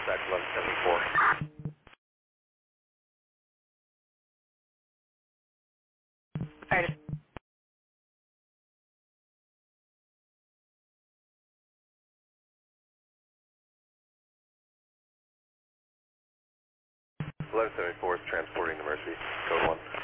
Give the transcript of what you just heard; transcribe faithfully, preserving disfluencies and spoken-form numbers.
contact eleven seventy-four. All right. eleven seventy-four is transporting the Mercy, code one.